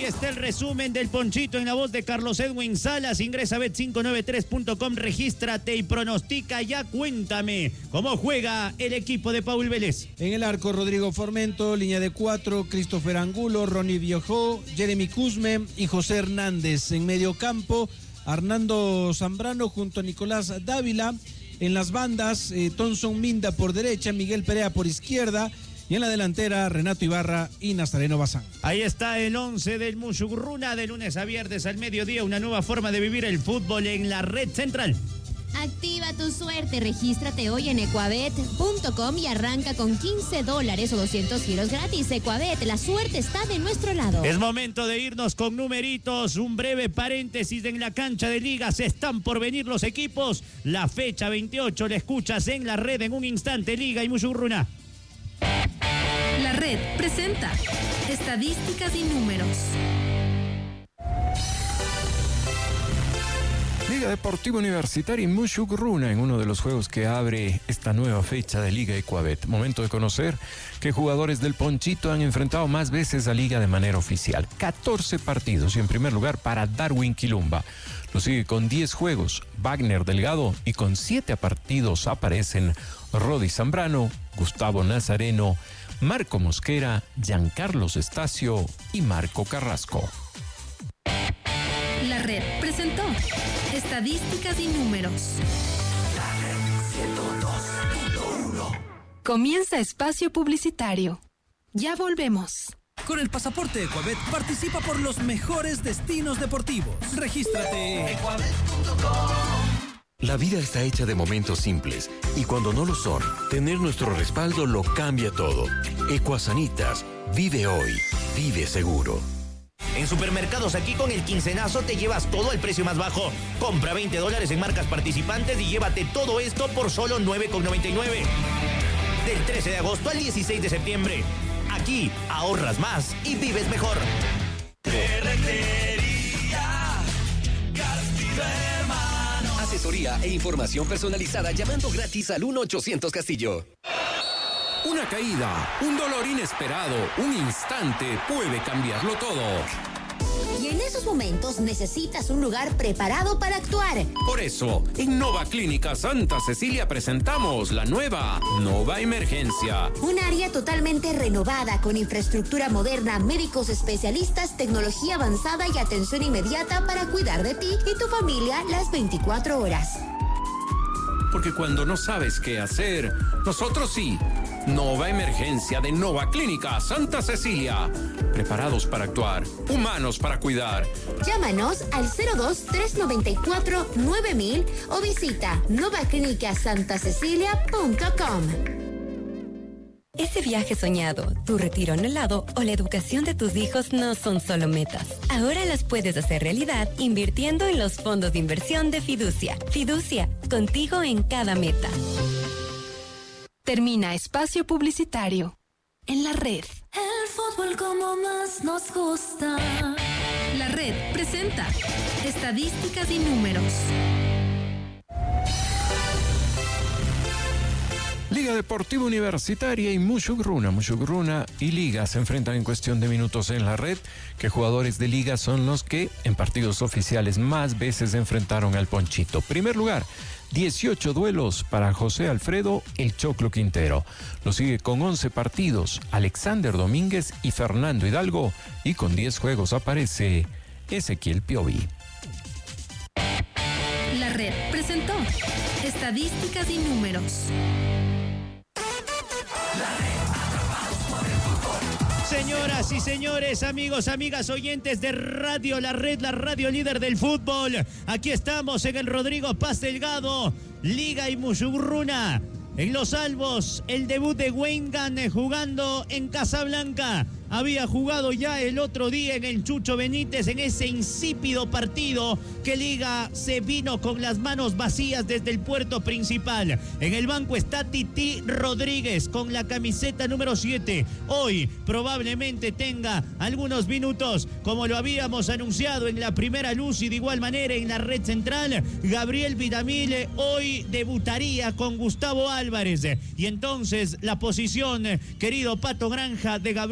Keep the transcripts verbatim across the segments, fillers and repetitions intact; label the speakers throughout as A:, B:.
A: está el resumen del Ponchito en la voz de Carlos Edwin Salas. Ingresa a bet cinco nueve tres punto com, regístrate y pronostica ya. Cuéntame cómo juega el equipo de Paul Vélez.
B: En el arco, Rodrigo Formento, línea de cuatro, Christopher Angulo, Ronnie Biojó, Jeremy Cusme y José Hernández. En medio campo, Hernando Zambrano junto a Nicolás Dávila. En las bandas, eh, Thomson Minda por derecha, Miguel Perea por izquierda. Y en la delantera, Renato Ibarra y Nazareno Bazán.
A: Ahí está el once del Musugruna, de lunes a viernes al mediodía. Una nueva forma de vivir el fútbol en la red central.
C: Activa tu suerte, regístrate hoy en ecuabet punto com y arranca con quince dólares o doscientos giros gratis. Ecuabet, la suerte está de nuestro lado.
A: Es momento de irnos con numeritos, un breve paréntesis en la cancha de ligas. Están por venir los equipos. La fecha veintiocho la escuchas en la red en un instante. Liga y Musugruna.
D: La red presenta estadísticas y números.
E: Liga Deportiva Universitaria y Musugruna en uno de los juegos que abre esta nueva fecha de Liga Ecuabet. Momento de conocer que jugadores del Ponchito han enfrentado más veces a Liga de manera oficial. catorce partidos y en primer lugar para Darwin Quilumba. Lo sigue con diez juegos Wagner Delgado y con siete partidos aparecen Rodi Zambrano, Gustavo Nazareno, Marco Mosquera, Giancarlos Estacio y Marco Carrasco.
D: La red presentó estadísticas y números.
F: La red ciento dos punto uno.
D: Comienza espacio publicitario. Ya volvemos.
G: Con el pasaporte Ecuabet participa por los mejores destinos deportivos. Regístrate.
F: ecuabet punto com.
H: La vida está hecha de momentos simples y cuando no lo son, tener nuestro respaldo lo cambia todo. Ecuasanitas, vive hoy, vive seguro.
I: En Supermercados Aquí con el quincenazo te llevas todo al precio más bajo. Compra veinte dólares en marcas participantes y llévate todo esto por solo nueve con noventa y nueve. Del trece de agosto al dieciséis de septiembre. Aquí ahorras más y vives mejor.
J: Asesoría e información personalizada llamando gratis al uno ochocientos Castillo.
K: Una caída, un dolor inesperado, un instante puede cambiarlo todo.
L: Y en esos momentos necesitas un lugar preparado para actuar.
K: Por eso, en Nova Clínica Santa Cecilia presentamos la nueva Nova Emergencia.
L: Un área totalmente renovada con infraestructura moderna, médicos especialistas, tecnología avanzada y atención inmediata para cuidar de ti y tu familia las veinticuatro horas.
K: Porque cuando no sabes qué hacer, nosotros sí. Nova Emergencia de Nova Clínica Santa Cecilia. Preparados para actuar, humanos para cuidar.
L: Llámanos al cero dos tres nueve cuatro nueve mil o visita nova clínica santa cecilia punto com.
M: Ese viaje soñado, tu retiro anhelado o la educación de tus hijos no son solo metas. Ahora las puedes hacer realidad invirtiendo en los fondos de inversión de Fiducia. Fiducia, contigo en cada meta.
D: Termina espacio publicitario. En la red.
N: El fútbol como más nos gusta.
D: La red presenta estadísticas y números.
E: Liga Deportiva Universitaria y Musugruna. Musugruna y Liga se enfrentan en cuestión de minutos en la red. Que jugadores de Liga son los que en partidos oficiales más veces enfrentaron al Ponchito. Primer lugar, dieciocho duelos para José Alfredo El Choclo Quintero. Lo sigue con once partidos Alexander Domínguez y Fernando Hidalgo. Y con diez juegos aparece Ezequiel Piovi.
D: La red presentó estadísticas y números.
A: Señoras y señores, amigos, amigas, oyentes de Radio La Red, la radio líder del fútbol. Aquí estamos en el Rodrigo Paz Delgado, Liga y Musugruna. En Los Albos, el debut de Wengan jugando en Casablanca. Había jugado ya el otro día en el Chucho Benítez en ese insípido partido que Liga se vino con las manos vacías desde el puerto principal. En el banco está Titi Rodríguez con la camiseta número siete. Hoy probablemente tenga algunos minutos, como lo habíamos anunciado en la primera luz y de igual manera en la red central. Gabriel Villamil hoy debutaría con Gustavo Álvarez. Y entonces la posición, querido Pato Granja, de Gabriel Villamil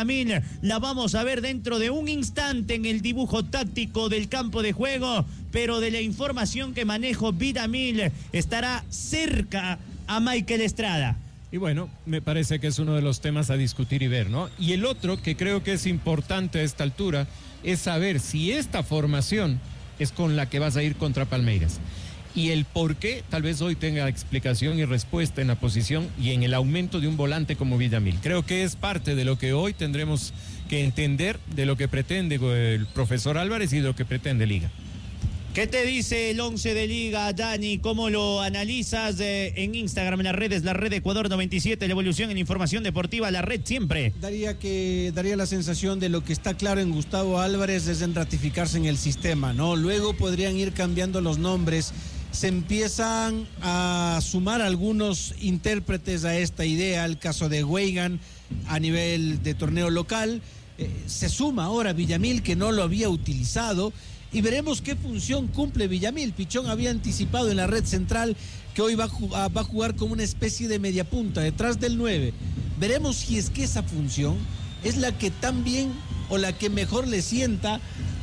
A: Vidamil. La vamos a ver dentro de un instante en el dibujo táctico del campo de juego, pero de la información que manejo, Vidamil estará cerca a Michael Estrada.
E: Y bueno, me parece que es uno de los temas a discutir y ver, ¿no? Y el otro que creo que es importante a esta altura es saber si esta formación es con la que vas a ir contra Palmeiras. Y el por qué tal vez hoy tenga explicación y respuesta en la posición y en el aumento de un volante como Vidamil. Creo que es parte de lo que hoy tendremos que entender de lo que pretende el profesor Álvarez y de lo que pretende Liga.
A: ¿Qué te dice el once de Liga, Dani? ¿Cómo lo analizas eh, en Instagram, en las redes? La red Ecuador noventa y siete, la evolución en información deportiva, la red siempre.
B: Daría que daría la sensación de lo que está claro en Gustavo Álvarez es en ratificarse en el sistema, ¿no? Luego podrían ir cambiando los nombres. Se empiezan a sumar algunos intérpretes a esta idea, el caso de Weigan a nivel de torneo local. Eh, se suma ahora Villamil, que no lo había utilizado. Y veremos qué función cumple Villamil. Pichón había anticipado en la red central que hoy va a, jugar, va a jugar como una especie de mediapunta detrás del nueve. Veremos si es que esa función es la que tan bien o la que mejor le sienta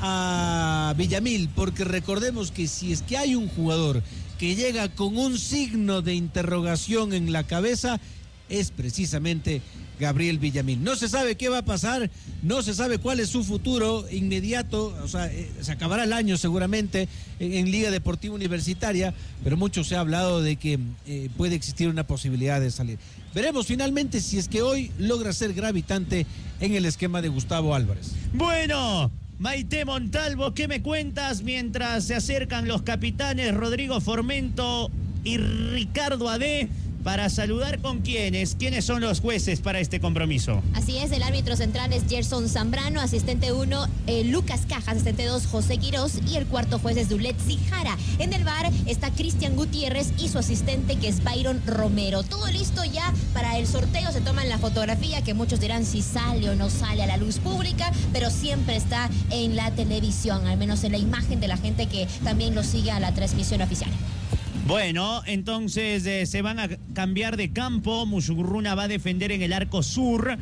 B: a Villamil, porque recordemos que si es que hay un jugador que llega con un signo de interrogación en la cabeza, es precisamente Gabriel Villamil. No se sabe qué va a pasar, no se sabe cuál es su futuro inmediato, o sea, eh, se acabará el año seguramente en, en Liga Deportiva Universitaria, pero mucho se ha hablado de que eh, puede existir una posibilidad de salir. Veremos finalmente si es que hoy logra ser gravitante en el esquema de Gustavo Álvarez.
A: Bueno, Maite Montalvo, ¿qué me cuentas mientras se acercan los capitanes Rodrigo Formento y Ricardo Adé para saludar con quiénes? ¿Quiénes son los jueces para este compromiso?
C: Así es, el árbitro central es Gerson Zambrano, asistente uno, eh, Lucas Cajas, asistente dos, José Quirós, y el cuarto juez es Dulet Zijara. En el V A R está Cristian Gutiérrez y su asistente, que es Byron Romero. Todo listo ya para el sorteo, se toman la fotografía, que muchos dirán si sale o no sale a la luz pública, pero siempre está en la televisión, al menos en la imagen de la gente que también lo sigue a la transmisión oficial.
A: Bueno, entonces eh, se van a cambiar de campo. Musugruna va a defender en el arco sur.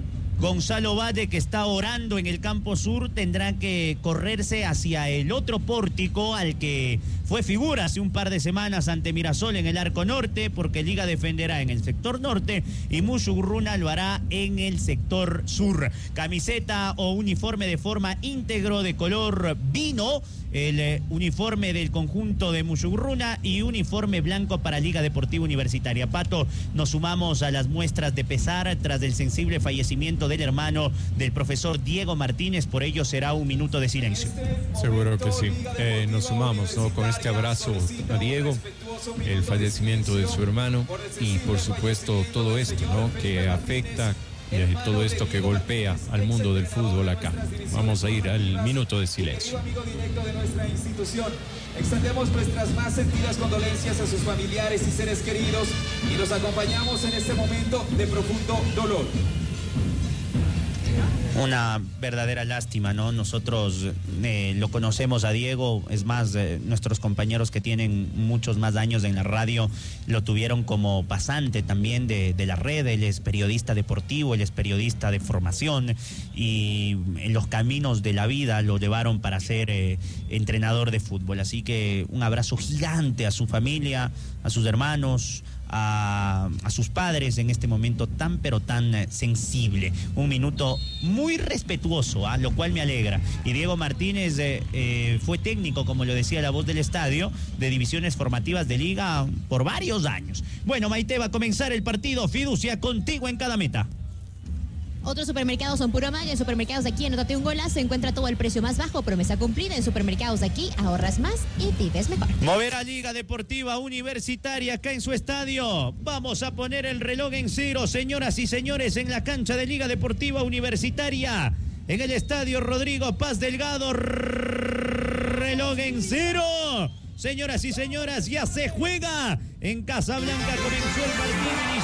A: Gonzalo Valle, que está orando en el campo sur, tendrá que correrse hacia el otro pórtico al que fue figura hace un par de semanas ante Mirasol en el arco norte, porque Liga defenderá en el sector norte y Musugruna lo hará en el sector sur. Camiseta o uniforme de forma íntegro de color vino, el eh, uniforme del conjunto de Musugruna, y uniforme blanco para Liga Deportiva Universitaria. Pato, nos sumamos a las muestras de pesar tras el sensible fallecimiento del hermano del profesor Diego Martínez. Por ello será un minuto de silencio.
E: Seguro que sí. Eh, nos sumamos, ¿no?, con este abrazo a Diego, el fallecimiento de su hermano y por supuesto todo esto, ¿no?, que afecta, y todo esto que golpea al mundo del fútbol acá. Vamos a ir al minuto de silencio.
O: Amigo directo de nuestra institución. Extendemos nuestras más sentidas condolencias a sus familiares y seres queridos y los acompañamos en este momento de profundo dolor.
A: Una verdadera lástima, ¿no? Nosotros eh, lo conocemos a Diego, es más, eh, nuestros compañeros que tienen muchos más años en la radio lo tuvieron como pasante también de, de la red. Él es periodista deportivo, él es periodista de formación y en los caminos de la vida lo llevaron para ser eh, entrenador de fútbol. Así que un abrazo gigante a su familia, a sus hermanos, A, a sus padres en este momento tan pero tan eh, sensible. Un minuto muy respetuoso, ¿eh? Lo cual me alegra. Y Diego Martínez eh, eh, fue técnico, como lo decía la voz del estadio, de divisiones formativas de Liga por varios años. Bueno, Maite, va a comenzar el partido. Fiducia contigo en cada meta.
C: Otros supermercados son puro magia. En supermercados de aquí, anótate un golazo, encuentra todo el precio más bajo, promesa cumplida. En supermercados de aquí, ahorras más y vives mejor.
A: Mover a Liga Deportiva Universitaria acá en su estadio. Vamos a poner el reloj en cero, señoras y señores, en la cancha de Liga Deportiva Universitaria. En el estadio Rodrigo Paz Delgado, reloj en cero. Señoras y señoras, ya se juega. En Casablanca comenzó el partido, inició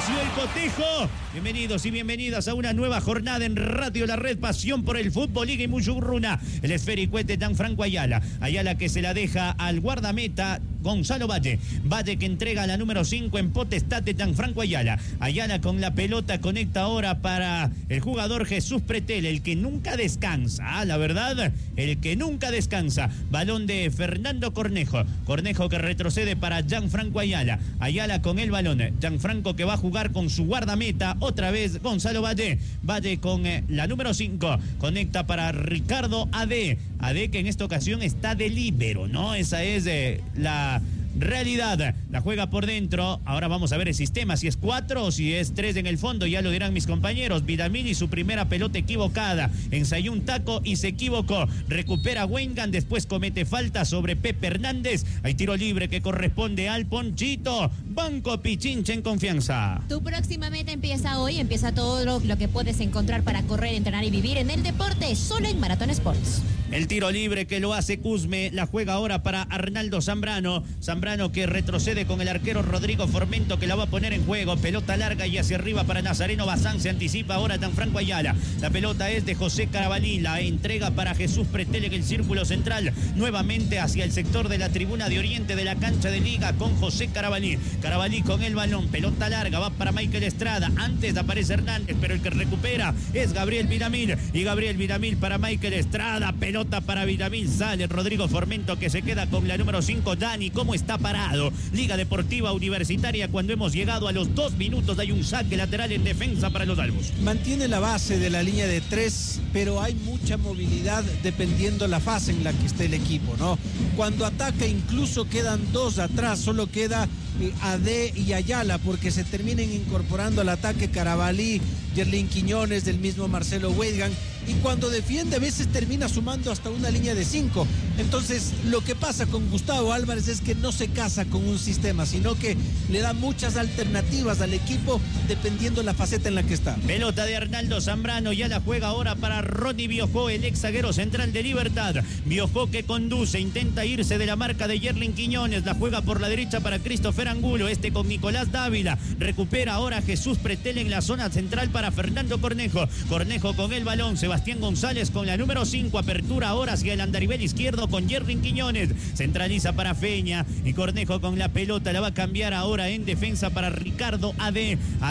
A: Nació el cotejo. Bienvenidos y bienvenidas a una nueva jornada en Radio La Red, pasión por el fútbol, Liga y Musurruna. El esférico es de Gianfranco Ayala. Ayala que se la deja al guardameta Gonzalo Valle. Valle que entrega a la número cinco en potestad de Gianfranco Ayala. Ayala con la pelota conecta ahora para el jugador Jesús Pretel, el que nunca descansa. Ah, la verdad, el que nunca descansa. Balón de Fernando Cornejo. Cornejo que retrocede para Gianfranco Ayala. Ayala con el balón. Gianfranco que va a jugar con su guardameta. Otra vez Gonzalo Valle. Valle con eh, la número cinco. Conecta para Ricardo Ade. Ade que en esta ocasión está de líbero, ¿no? Esa es eh, la realidad. La juega por dentro. Ahora vamos a ver el sistema, si es cuatro o si es tres en el fondo, ya lo dirán mis compañeros. Vidamini, su primera pelota equivocada, ensayó un taco y se equivocó. Recupera Wengan, después comete falta sobre Pepe Hernández. Hay tiro libre que corresponde al Ponchito. Banco Pichincha en confianza.
C: Tu próxima meta empieza hoy, empieza todo lo, lo que puedes encontrar para correr, entrenar y vivir en el deporte, solo en Maratón Sports.
A: El tiro libre que lo hace Cusme, la juega ahora para Arnaldo Zambrano. Zambrano que retrocede con el arquero Rodrigo Formento, que la va a poner en juego. Pelota larga y hacia arriba para Nazareno Bazán. Se anticipa ahora Gianfranco Ayala. La pelota es de José Carabalí. La entrega para Jesús Pretel en el círculo central. Nuevamente hacia el sector de la tribuna de oriente de la cancha de Liga con José Carabalí. Carabalí con el balón. Pelota larga va para Michael Estrada. Antes aparece Hernández, pero el que recupera es Gabriel Villamil. Y Gabriel Villamil para Michael Estrada. Pelota Pelota para Villamil, sale Rodrigo Formento que se queda con la número cinco. Dani, ¿cómo está parado? Liga Deportiva Universitaria, cuando hemos llegado a los dos minutos hay un saque lateral en defensa para los albos.
B: Mantiene la base de la línea de tres, pero hay mucha movilidad dependiendo la fase en la que esté el equipo, ¿no? Cuando ataca incluso quedan dos atrás, solo queda eh, Ade y Ayala, porque se terminen incorporando al ataque Carabalí, Yerlin Quiñones, del mismo Marcelo Weidgan, y cuando defiende a veces termina sumando hasta una línea de cinco. Entonces lo que pasa con Gustavo Álvarez es que no se casa con un sistema, sino que le da muchas alternativas al equipo dependiendo la faceta en la que está.
A: Pelota de Arnaldo Zambrano, ya la juega ahora para Ronnie Biojó, el ex zaguero central de Libertad. Biojó que conduce, intenta irse de la marca de Yerlin Quiñones, la juega por la derecha para Christopher Angulo, este con Nicolás Dávila. Recupera ahora Jesús Pretel en la zona central para Fernando Cornejo. Cornejo con el balón, Sebastián Sebastián González con la número cinco, apertura ahora hacia el andarivel izquierdo con Yerlin Quiñones, centraliza para Feña y Cornejo con la pelota, la va a cambiar ahora en defensa para Ricardo Ade.